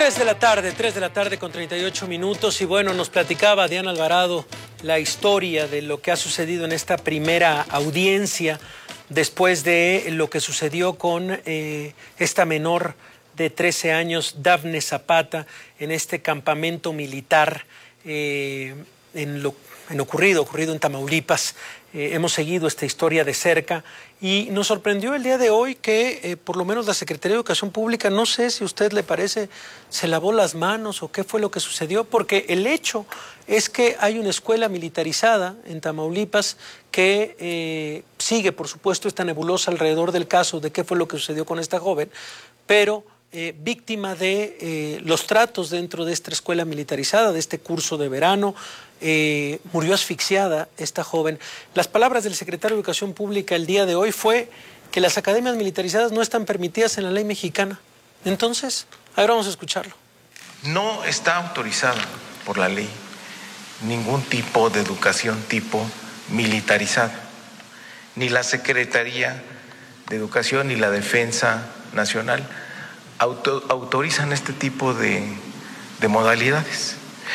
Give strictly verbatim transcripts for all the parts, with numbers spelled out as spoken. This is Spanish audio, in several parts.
tres de la tarde, tres de la tarde con treinta y ocho minutos y bueno, nos platicaba Diana Alvarado la historia de lo que ha sucedido en esta primera audiencia después de lo que sucedió con eh, esta menor de trece años, Dafne Zapata, en este campamento militar eh, en lo en ocurrido, ocurrido en Tamaulipas. Eh, hemos seguido esta historia de cerca y nos sorprendió el día de hoy que eh, por lo menos la Secretaría de Educación Pública, no sé si a usted le parece, se lavó las manos o qué fue lo que sucedió, porque el hecho es que hay una escuela militarizada en Tamaulipas que eh, sigue, por supuesto, esta nebulosa alrededor del caso de qué fue lo que sucedió con esta joven, pero Eh, víctima de eh, los tratos dentro de esta escuela militarizada, de este curso de verano. Eh, murió asfixiada esta joven. Las palabras del secretario de Educación Pública el día de hoy fue que las academias militarizadas no están permitidas en la ley mexicana. Entonces, a ver, vamos a escucharlo. No está autorizada por la ley ningún tipo de educación tipo militarizada, ni la Secretaría de Educación ni la Defensa Nacional Auto, autorizan este tipo de, de modalidades.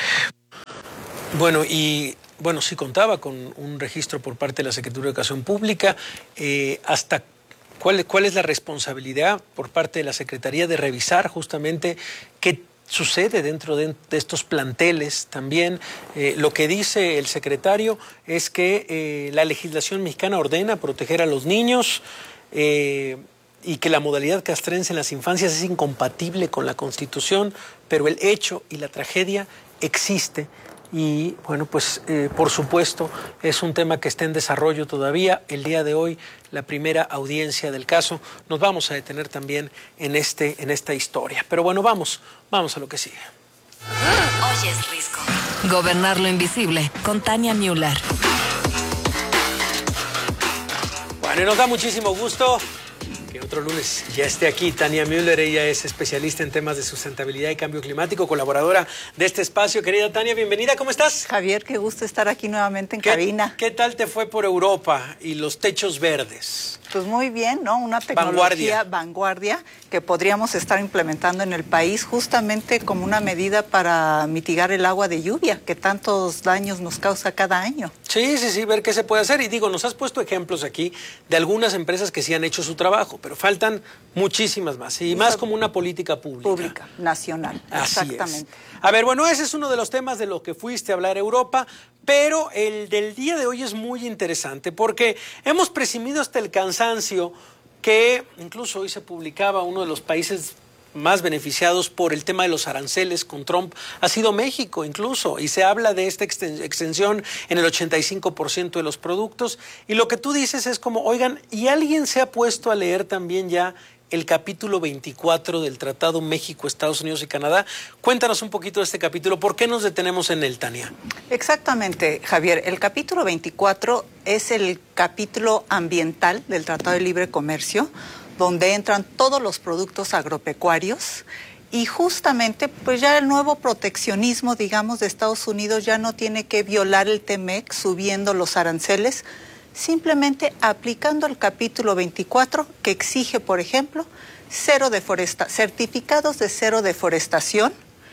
Bueno, y bueno, sí contaba con un registro por parte de la Secretaría de Educación Pública. Eh, ¿Hasta cuál, cuál es la responsabilidad por parte de la Secretaría de revisar justamente qué sucede dentro de, de estos planteles? También eh, lo que dice el secretario es que eh, la legislación mexicana ordena proteger a los niños, eh, y que la modalidad castrense en las infancias es incompatible con la Constitución, pero el hecho y la tragedia existe y, bueno, pues eh, por supuesto es un tema que está en desarrollo todavía. El día de hoy, la primera audiencia del caso. Nos vamos a detener también en, este, en esta historia. Pero bueno, vamos, vamos a lo que sigue. Hoy es Risco. Gobernar lo invisible, con Tania Müller. Bueno, y nos da muchísimo gusto que otro lunes ya esté aquí Tania Müller. Ella es especialista en temas de sustentabilidad y cambio climático, colaboradora de este espacio. Querida Tania, bienvenida, ¿cómo estás? Javier, qué gusto estar aquí nuevamente en ¿Qué, cabina. ¿Qué tal te fue por Europa y los techos verdes? Pues muy bien, ¿no? Una tecnología vanguardia. vanguardia que podríamos estar implementando en el país justamente como una medida para mitigar el agua de lluvia que tantos daños nos causa cada año. Sí, sí, sí, ver qué se puede hacer. Y digo, nos has puesto ejemplos aquí de algunas empresas que sí han hecho su trabajo, pero faltan muchísimas más. Y más como una política pública. Pública, nacional. Así exactamente. Es. A ver, bueno, ese es uno de los temas de lo que fuiste a hablar a Europa, pero el del día de hoy es muy interesante porque hemos presumido hasta el cansancio que incluso hoy se publicaba uno de los países más beneficiados por el tema de los aranceles con Trump ha sido México incluso, y se habla de esta extensión en el ochenta y cinco por ciento de los productos, y lo que tú dices es como, oigan, ¿y alguien se ha puesto a leer también ya el capítulo veinticuatro del Tratado México, Estados Unidos y Canadá? Cuéntanos un poquito de este capítulo. ¿Por qué nos detenemos en él, Tania? Exactamente, Javier. El capítulo veinticuatro es el capítulo ambiental del Tratado de Libre Comercio, donde entran todos los productos agropecuarios y justamente pues ya el nuevo proteccionismo, digamos, de Estados Unidos ya no tiene que violar el T M E C subiendo los aranceles, simplemente aplicando el capítulo veinticuatro que exige, por ejemplo, cero deforesta- certificados de cero deforestación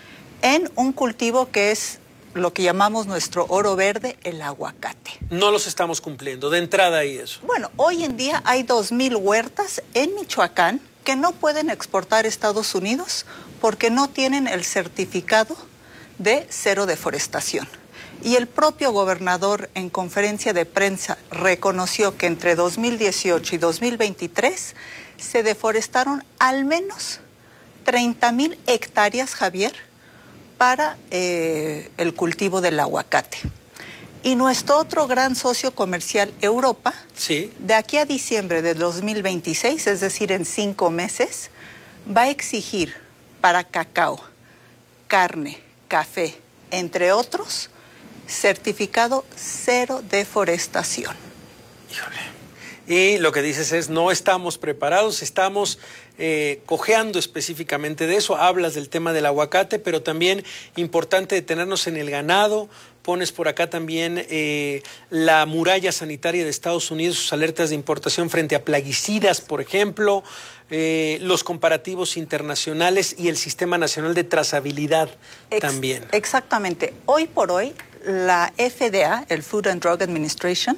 en un cultivo que es lo que llamamos nuestro oro verde, el aguacate. No los estamos cumpliendo, de entrada y eso. Bueno, hoy en día hay dos mil huertas en Michoacán que no pueden exportar a Estados Unidos porque no tienen el certificado de cero deforestación. Y el propio gobernador en conferencia de prensa reconoció que entre dos mil dieciocho y dos mil veintitrés se deforestaron al menos treinta mil hectáreas, Javier, para eh, el cultivo del aguacate. Y nuestro otro gran socio comercial, Europa, sí, de aquí a diciembre de dos mil veintiséis, es decir, en cinco meses, va a exigir para cacao, carne, café, entre otros, certificado cero deforestación. Híjole. Y lo que dices es, no estamos preparados, estamos eh, cojeando específicamente de eso. Hablas del tema del aguacate, pero también importante detenernos en el ganado. Pones por acá también eh, la muralla sanitaria de Estados Unidos, sus alertas de importación frente a plaguicidas, por ejemplo. eh, los comparativos internacionales y el Sistema Nacional de Trazabilidad Ex también. Exactamente. Hoy por hoy, la F D A, el Food and Drug Administration,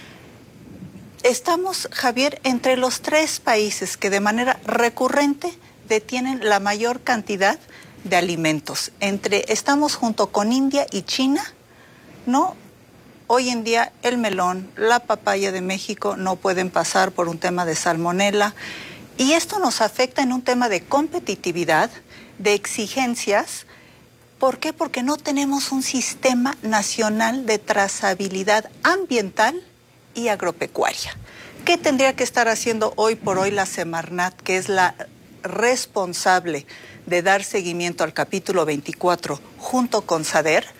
estamos, Javier, entre los tres países que de manera recurrente detienen la mayor cantidad de alimentos. Entre, estamos junto con India y China, ¿no? Hoy en día el melón, la papaya de México no pueden pasar por un tema de salmonela y esto nos afecta en un tema de competitividad, de exigencias. ¿Por qué? Porque no tenemos un sistema nacional de trazabilidad ambiental y agropecuaria. ¿Qué tendría que estar haciendo hoy por hoy la Semarnat, que es la responsable de dar seguimiento al capítulo veinticuatro junto con SADER?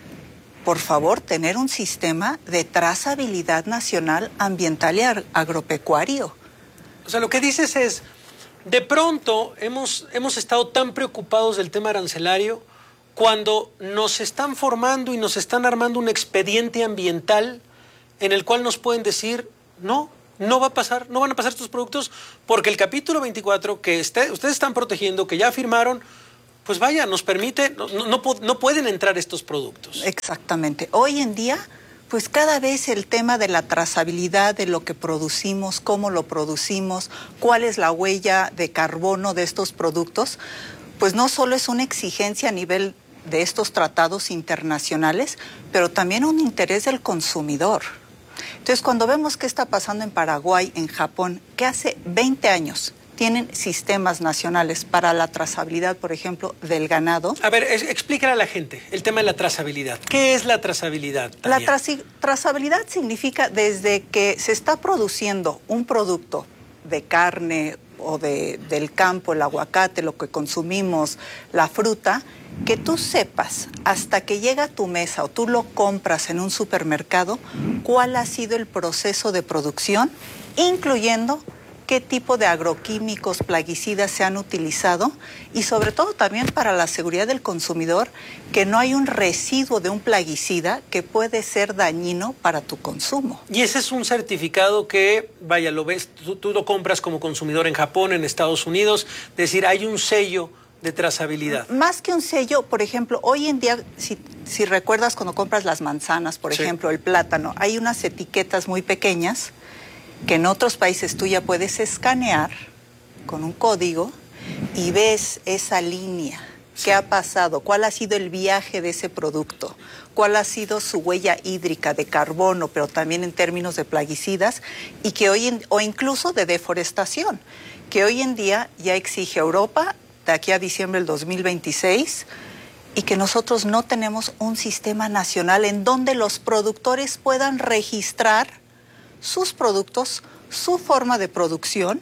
Por favor, tener un sistema de trazabilidad nacional ambiental y agropecuario. O sea, lo que dices es, de pronto hemos, hemos estado tan preocupados del tema arancelario cuando nos están formando y nos están armando un expediente ambiental en el cual nos pueden decir, no, no va a pasar, no van a pasar estos productos porque el capítulo veinticuatro que este, ustedes están protegiendo, que ya firmaron, pues vaya, nos permite, no, no, no pueden entrar estos productos. Exactamente. Hoy en día, pues cada vez el tema de la trazabilidad de lo que producimos, cómo lo producimos, cuál es la huella de carbono de estos productos, pues no solo es una exigencia a nivel de estos tratados internacionales, pero también un interés del consumidor. Entonces, cuando vemos qué está pasando en Paraguay, en Japón, que hace veinte años tienen sistemas nacionales para la trazabilidad, por ejemplo, del ganado. A ver, es, explícale a la gente el tema de la trazabilidad. ¿Qué es la trazabilidad, Tania? La traci- trazabilidad significa desde que se está produciendo un producto de carne o de, del campo, el aguacate, lo que consumimos, la fruta, que tú sepas hasta que llega a tu mesa o tú lo compras en un supermercado, cuál ha sido el proceso de producción, incluyendo qué tipo de agroquímicos, plaguicidas se han utilizado y sobre todo también para la seguridad del consumidor, que no hay un residuo de un plaguicida que puede ser dañino para tu consumo. Y ese es un certificado que, vaya, lo ves, tú, tú lo compras como consumidor en Japón, en Estados Unidos, es decir, hay un sello de trazabilidad. Más que un sello, por ejemplo, hoy en día, si, si recuerdas cuando compras las manzanas, por sí. ejemplo, el plátano, hay unas etiquetas muy pequeñas que en otros países tú ya puedes escanear con un código y ves esa línea, sí. qué ha pasado, cuál ha sido el viaje de ese producto, cuál ha sido su huella hídrica de carbono, pero también en términos de plaguicidas y que hoy en, o incluso de deforestación, que hoy en día ya exige Europa de aquí a diciembre del dos mil veintiséis y que nosotros no tenemos un sistema nacional en donde los productores puedan registrar sus productos, su forma de producción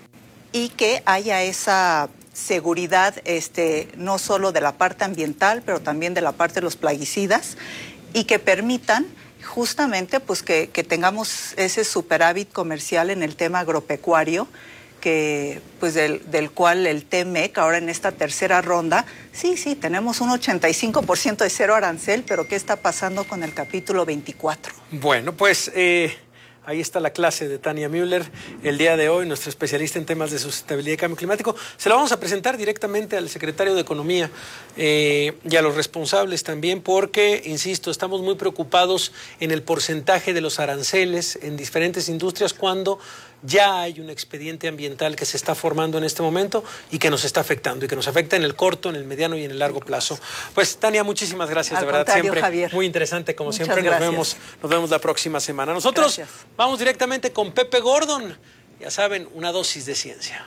y que haya esa seguridad este, no solo de la parte ambiental, pero también de la parte de los plaguicidas y que permitan justamente pues, que, que tengamos ese superávit comercial en el tema agropecuario, que, pues, del, del cual el T M E C, ahora en esta tercera ronda, sí, sí, tenemos un ochenta y cinco por ciento de cero arancel, pero ¿qué está pasando con el capítulo veinticuatro? Bueno, pues... Eh... Ahí está la clase de Tania Müller el día de hoy, nuestra especialista en temas de sustentabilidad y cambio climático. Se la vamos a presentar directamente al secretario de Economía eh, y a los responsables también, porque, insisto, estamos muy preocupados en el porcentaje de los aranceles en diferentes industrias cuando ya hay un expediente ambiental que se está formando en este momento y que nos está afectando y que nos afecta en el corto, en el mediano y en el largo plazo. Pues, Tania, muchísimas gracias, Al de verdad, siempre Javier. Muy interesante, como Muchas siempre. Nos gracias. vemos, nos vemos la próxima semana. Nosotros Gracias. Vamos directamente con Pepe Gordon. Ya saben, una dosis de ciencia.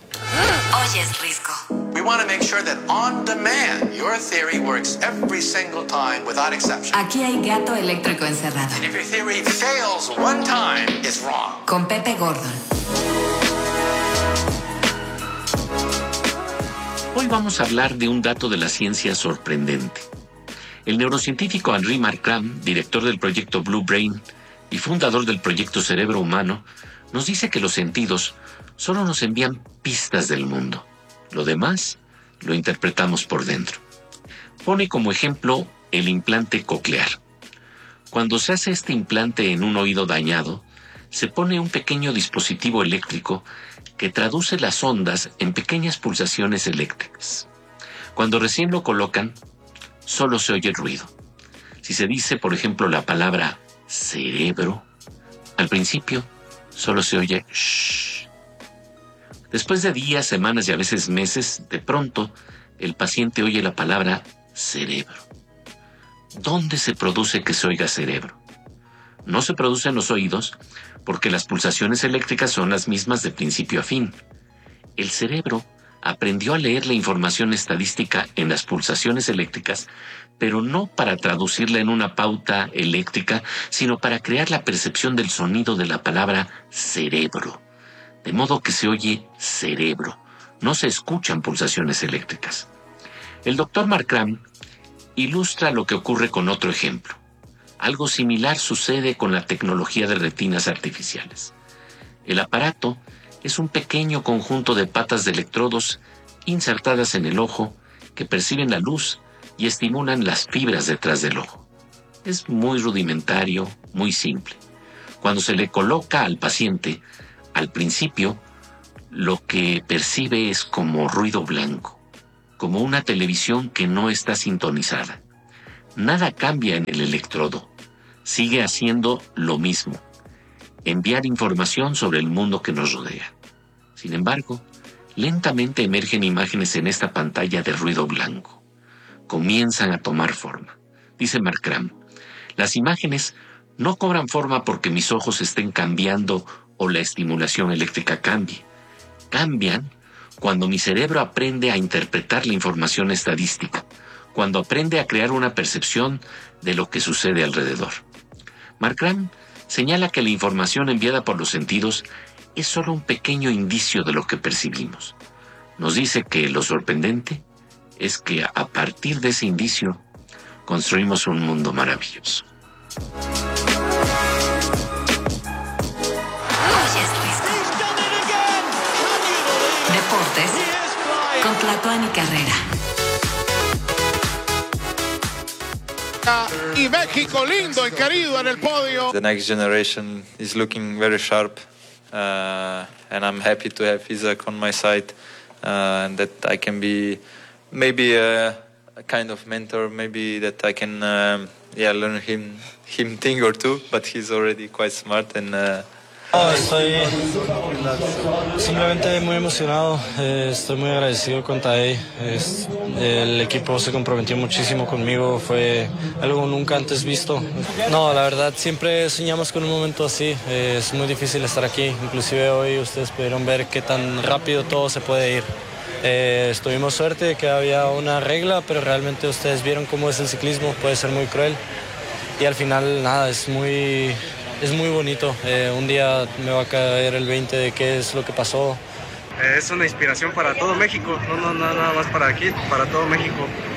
Oyes Risco. We want to make sure that on demand your theory works every single time without exception. Aquí hay gato eléctrico encerrado. And if your theory fails one time, it's wrong. Con Pepe Gordon. Hoy vamos a hablar de un dato de la ciencia sorprendente. El neurocientífico Henri Marcram, director del proyecto Blue Brain y fundador del proyecto Cerebro Humano, nos dice que los sentidos solo nos envían pistas del mundo. Lo demás lo interpretamos por dentro. Pone como ejemplo el implante coclear. Cuando se hace este implante en un oído dañado, se pone un pequeño dispositivo eléctrico que traduce las ondas en pequeñas pulsaciones eléctricas. Cuando recién lo colocan, solo se oye ruido. Si se dice, por ejemplo, la palabra cerebro, al principio solo se oye shh. Después de días, semanas y a veces meses, de pronto, el paciente oye la palabra cerebro. ¿Dónde se produce que se oiga cerebro? No se produce en los oídos porque las pulsaciones eléctricas son las mismas de principio a fin. El cerebro aprendió a leer la información estadística en las pulsaciones eléctricas, pero no para traducirla en una pauta eléctrica, sino para crear la percepción del sonido de la palabra cerebro. De modo que se oye cerebro, no se escuchan pulsaciones eléctricas. El doctor Markram ilustra lo que ocurre con otro ejemplo. Algo similar sucede con la tecnología de retinas artificiales. El aparato es un pequeño conjunto de patas de electrodos insertadas en el ojo que perciben la luz y estimulan las fibras detrás del ojo. Es muy rudimentario, muy simple. Cuando se le coloca al paciente, al principio, lo que percibe es como ruido blanco, como una televisión que no está sintonizada. Nada cambia en el electrodo. Sigue haciendo lo mismo, enviar información sobre el mundo que nos rodea. Sin embargo, lentamente emergen imágenes en esta pantalla de ruido blanco. Comienzan a tomar forma. Dice Markram, las imágenes no cobran forma porque mis ojos estén cambiando o la estimulación eléctrica cambie. Cambian cuando mi cerebro aprende a interpretar la información estadística, cuando aprende a crear una percepción de lo que sucede alrededor. Markram señala que la información enviada por los sentidos es solo un pequeño indicio de lo que percibimos. Nos dice que lo sorprendente es que a partir de ese indicio construimos un mundo maravilloso. Deportes con Tlatuani Carrera. Y México lindo y querido en el podio. The next generation is looking very sharp, uh, and I'm happy to have Isaac on my side, uh, and that I can be maybe a, a kind of mentor, maybe that I can um, yeah learn him him thing or two, but he's already quite smart and. Uh, Oh, estoy simplemente muy emocionado, eh, estoy muy agradecido con Tadej. Es, el equipo se comprometió muchísimo conmigo, fue algo nunca antes visto. No, la verdad siempre soñamos con un momento así, eh, es muy difícil estar aquí, inclusive hoy ustedes pudieron ver qué tan rápido todo se puede ir. Eh, tuvimos suerte de que había una regla, pero realmente ustedes vieron cómo es el ciclismo, puede ser muy cruel y al final nada, es muy... Es muy bonito, eh, un día me va a caer el veinte de qué es lo que pasó. Eh, es una inspiración para todo México, no, no, no nada más para aquí, para todo México.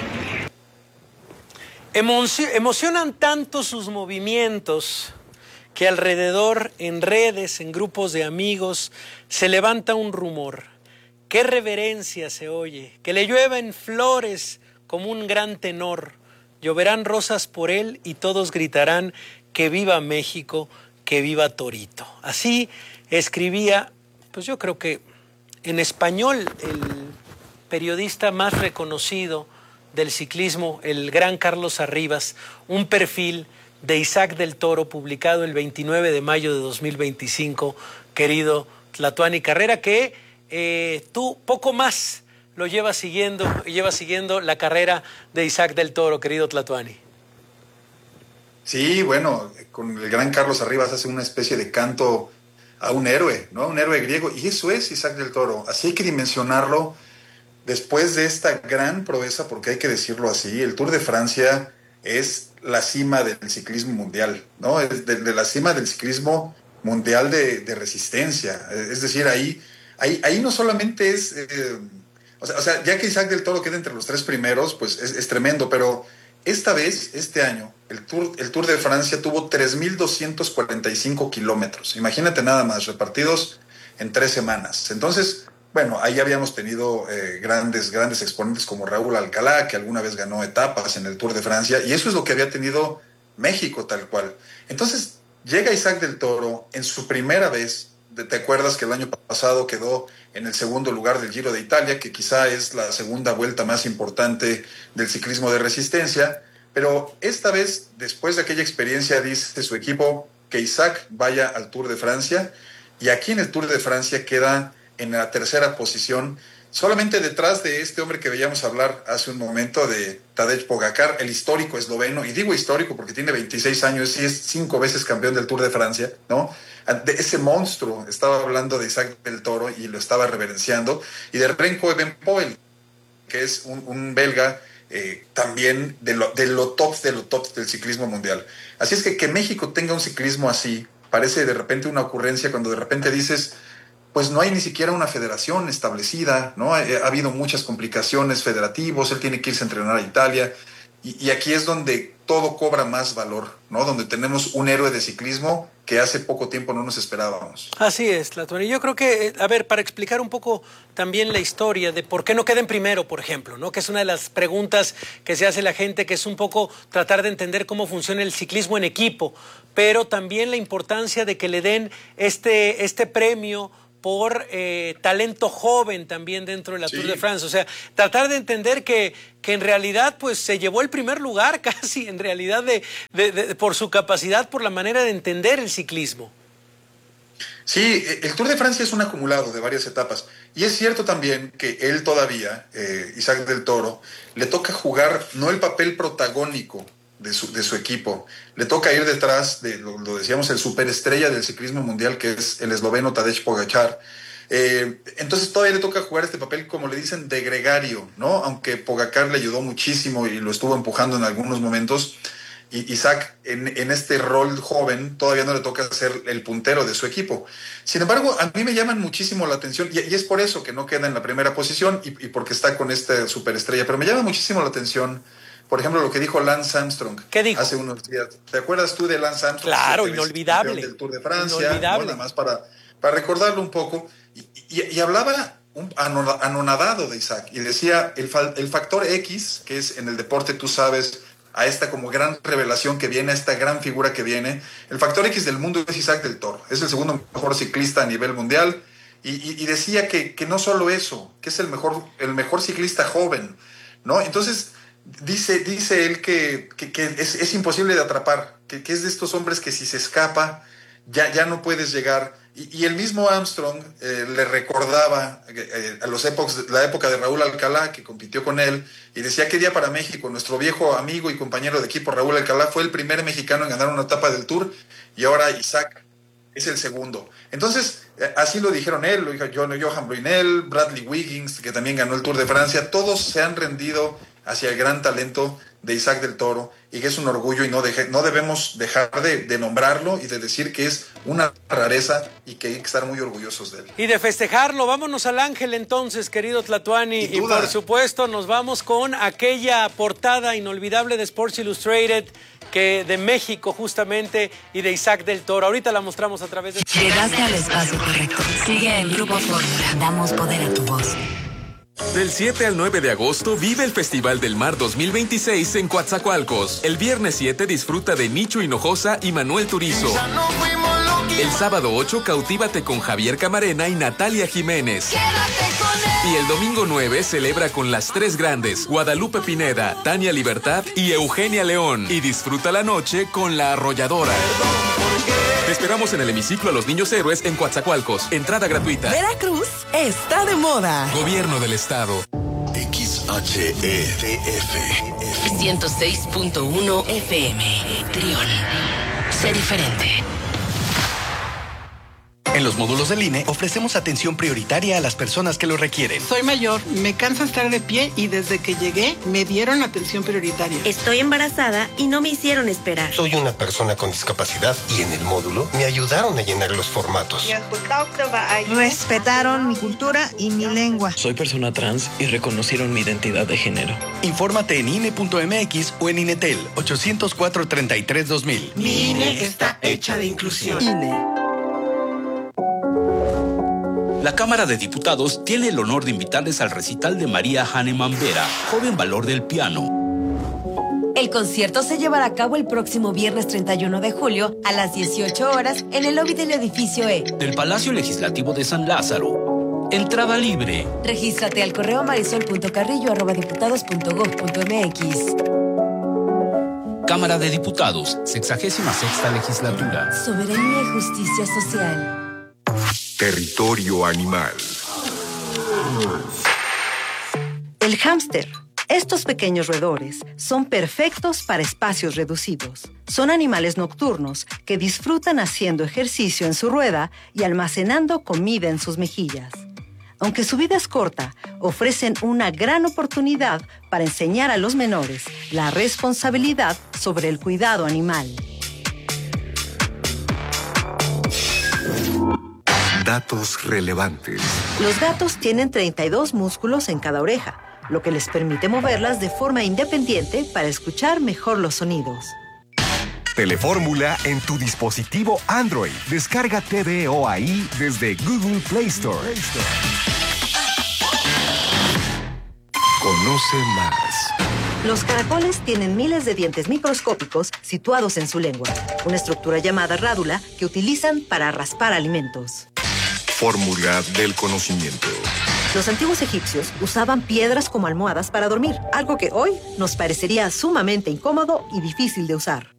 Emoci- emocionan tanto sus movimientos que alrededor, en redes, en grupos de amigos, se levanta un rumor. ¡Qué reverencia se oye! Que le llueven flores como un gran tenor. Lloverán rosas por él y todos gritarán que viva México, que viva Torito. Así escribía, pues yo creo que en español, el periodista más reconocido del ciclismo, el gran Carlos Arribas, un perfil de Isaac del Toro publicado el veintinueve de mayo de dos mil veinticinco, querido Tlatuani Carrera, que eh, tú poco más lo llevas siguiendo, llevas siguiendo la carrera de Isaac del Toro, querido Tlatuani. Sí, bueno, con el gran Carlos Arribas hace una especie de canto a un héroe, ¿no? Un héroe griego, y eso es Isaac del Toro. Así hay que dimensionarlo después de esta gran proeza, porque hay que decirlo así, el Tour de Francia es la cima del ciclismo mundial, ¿no? Es de, de la cima del ciclismo mundial de, de resistencia. Es decir, ahí, ahí, ahí no solamente es... Eh, o sea, o sea, ya que Isaac del Toro queda entre los tres primeros, pues es, es tremendo, pero... Esta vez, este año, el Tour, el Tour de Francia tuvo tres mil doscientos cuarenta y cinco kilómetros. Imagínate nada más, repartidos en tres semanas. Entonces, bueno, ahí habíamos tenido eh, grandes, grandes exponentes como Raúl Alcalá, que alguna vez ganó etapas en el Tour de Francia, y eso es lo que había tenido México tal cual. Entonces, llega Isaac del Toro en su primera vez te acuerdas que el año pasado quedó en el segundo lugar del Giro de Italia, que quizá es la segunda vuelta más importante del ciclismo de resistencia, pero esta vez, después de aquella experiencia, dice su equipo que Isaac vaya al Tour de Francia, y aquí en el Tour de Francia queda en la tercera posición, solamente detrás de este hombre que veíamos hablar hace un momento, de Tadej Pogačar, el histórico esloveno, y digo histórico porque tiene veintiséis años y es cinco veces campeón del Tour de Francia, ¿no? De ese monstruo, estaba hablando de Isaac del Toro y lo estaba reverenciando, y de Remco Evenepoel, que es un, un belga eh, también de lo, de lo top de lo top del ciclismo mundial. Así es que que México tenga un ciclismo así, parece de repente una ocurrencia cuando de repente dices, pues no hay ni siquiera una federación establecida, ¿no? Ha, ha habido muchas complicaciones federativos, él tiene que irse a entrenar a Italia, y, y aquí es donde todo cobra más valor, ¿no? Donde tenemos un héroe de ciclismo que hace poco tiempo no nos esperábamos. Así es, Tlatuani. Yo creo que, a ver, para explicar un poco también la historia de por qué no queden primero, por ejemplo, ¿no? Que es una de las preguntas que se hace la gente, que es un poco tratar de entender cómo funciona el ciclismo en equipo, pero también la importancia de que le den este, este premio por eh, talento joven también dentro de la sí. Tour de France. O sea, tratar de entender que, que en realidad pues se llevó el primer lugar casi, en realidad, de, de, de, por su capacidad, por la manera de entender el ciclismo. Sí, el Tour de Francia es un acumulado de varias etapas. Y es cierto también que él todavía, eh, Isaac del Toro, le toca jugar no el papel protagónico de su, de su equipo. Le toca ir detrás de, lo, lo decíamos, el superestrella del ciclismo mundial, que es el esloveno Tadej Pogačar. Eh, entonces todavía le toca jugar este papel, como le dicen, de gregario, ¿no? Aunque Pogačar le ayudó muchísimo y lo estuvo empujando en algunos momentos, y Isaac en, en este rol joven todavía no le toca ser el puntero de su equipo. Sin embargo, a mí me llaman muchísimo la atención, y, y es por eso que no queda en la primera posición y, y porque está con esta superestrella, pero me llama muchísimo la atención, por ejemplo, lo que dijo Lance Armstrong. ¿Qué dijo? Hace unos días. ¿Te acuerdas tú de Lance Armstrong? Claro, inolvidable. Del Tour de Francia, inolvidable. ¿no? Nada más para, para recordarlo un poco. Y, y, y hablaba un anonadado de Isaac y decía el, el factor X, que es en el deporte, tú sabes, a esta como gran revelación que viene, a esta gran figura que viene. El factor X del mundo es Isaac del Toro. Es el segundo mejor ciclista a nivel mundial. Y, y, y decía que, que no solo eso, que es el mejor, el mejor ciclista joven, ¿no? Entonces, dice, dice él que, que, que es, es imposible de atrapar, que, que es de estos hombres que si se escapa, ya, ya no puedes llegar. Y, y el mismo Armstrong eh, le recordaba eh, a los épocas, la época de Raúl Alcalá, que compitió con él, y decía que día para México, nuestro viejo amigo y compañero de equipo Raúl Alcalá fue el primer mexicano en ganar una etapa del Tour, y ahora Isaac es el segundo. Entonces, eh, así lo dijeron él, lo dijo Johan Brunel, Bradley Wiggins, que también ganó el Tour de Francia, todos se han rendido hacia el gran talento de Isaac del Toro, y que es un orgullo, y no, deje, no debemos dejar de, de nombrarlo y de decir que es una rareza y que hay que estar muy orgullosos de él. Y de festejarlo. Vámonos al Ángel entonces, querido Tlatuani, y por supuesto nos vamos con aquella portada inolvidable de Sports Illustrated, que de México justamente, y de Isaac del Toro. Ahorita la mostramos a través de... Llegaste al espacio correcto. Sigue en Grupo Fórmula. Damos poder a tu voz. Del siete al nueve de agosto vive el Festival del Mar dos mil veintiséis en Coatzacoalcos. El viernes siete disfruta de Nicho Hinojosa y Manuel Turizo. El sábado ocho cautívate con Javier Camarena y Natalia Jiménez. Y el domingo nueve celebra con las tres grandes, Guadalupe Pineda, Tania Libertad y Eugenia León. Y disfruta la noche con La Arrolladora. Te esperamos en el hemiciclo a los Niños Héroes en Coatzacoalcos. Entrada gratuita. Veracruz está de moda. Gobierno del Estado. X H E T F ciento seis punto uno F M. Trión. Sé diferente. En los módulos del I N E ofrecemos atención prioritaria a las personas que lo requieren. Soy mayor, me cansa estar de pie y desde que llegué me dieron atención prioritaria. Estoy embarazada y no me hicieron esperar. Soy una persona con discapacidad y en el módulo me ayudaron a llenar los formatos. Respetaron mi cultura y mi lengua. Soy persona trans y reconocieron mi identidad de género. Infórmate en I N E punto M X o en Inetel ochocientos cuatro, treinta y tres, dos mil. Mi I N E está hecha de inclusión. I N E. La Cámara de Diputados tiene el honor de invitarles al recital de María Hahnemann Vera, joven valor del piano. El El concierto se llevará a cabo el próximo viernes treinta y uno de julio a las dieciocho horas en el lobby del edificio E del Palacio Legislativo de San Lázaro. Entrada libre. Regístrate al correo marisol punto carrillo arroba diputados punto gob punto mx. Cámara de Diputados, sexagésima sexta legislatura. Soberanía y justicia social. Territorio animal. El hámster. Estos pequeños roedores son perfectos para espacios reducidos. Son animales nocturnos que disfrutan haciendo ejercicio en su rueda y almacenando comida en sus mejillas. Aunque su vida es corta, ofrecen una gran oportunidad para enseñar a los menores la responsabilidad sobre el cuidado animal. Datos relevantes. Los gatos tienen treinta y dos músculos en cada oreja, lo que les permite moverlas de forma independiente para escuchar mejor los sonidos. Telefórmula en tu dispositivo Android. Descarga T V O A I desde Google Play Store. Conoce más. Los caracoles tienen miles de dientes microscópicos situados en su lengua, una estructura llamada rádula que utilizan para raspar alimentos. Fórmula del conocimiento. Los antiguos egipcios usaban piedras como almohadas para dormir, algo que hoy nos parecería sumamente incómodo y difícil de usar.